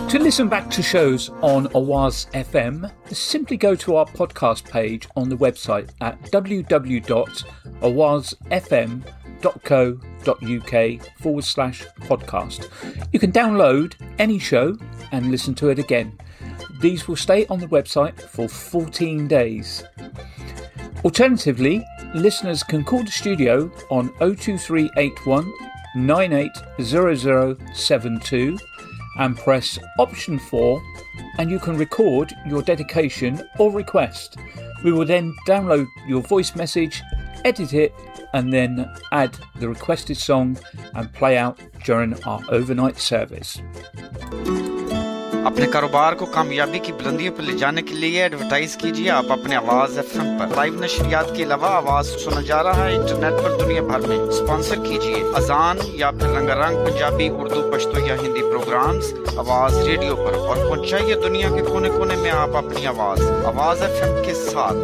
To listen back to shows on Awaz FM, simply go to our podcast page on the website at www.awazfm.co.uk/podcast. You can download any show and listen to it again. These will stay on the website for 14 days. Alternatively, listeners can call the studio on 02381 980072 and press option 4, and you can record your dedication or request. We will then download your voice message, edit it, and then add the requested song and play out during our overnight service. अपने कारोबार को कामयाबी की बुलंदियों पर ले जाने के लिए एडवर्टाइज कीजिए आप अपने आवाज एफएम पर। लाइव नशरियात के अलावा आवाज सुना जा रहा है इंटरनेट पर दुनिया भर में। स्पॉन्सर कीजिए अजान या फिर रंगारंग पंजाबी, उर्दू, पश्तो या हिंदी प्रोग्राम्स आवाज रेडियो पर और पहुंचाइए दुनिया के कोने-कोने में आप अपनी आवाज एफएम के साथ।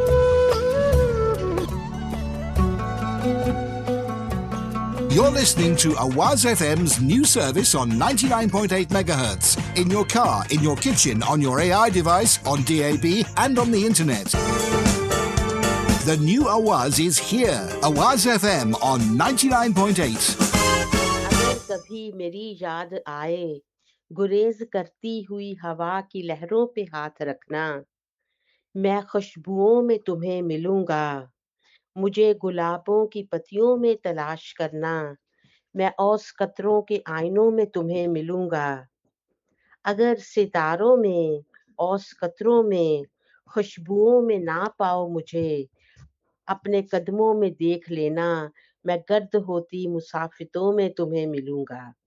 You're listening to Awaz FM's new service on 99.8 MHz. In your car, in your kitchen, on your AI device, on DAB and on the internet. The new Awaz is here. Awaz FM on 99.8. अगर कभी मेरी याद आए, गुरेज करती हुई हवा की लहरों पे हाथ रखना, मैं खुशबुओं में तुम्हें मिलूंगा। मुझे गुलाबों की पत्तियों में तलाश करना, मैं औस कतरों के आईनों में तुम्हें मिलूंगा। अगर सितारों में, औस कतरों में, खुशबुओं में ना पाओ मुझे, अपने कदमों में देख लेना, मैं गर्द होती मुसाफितों में तुम्हें मिलूंगा।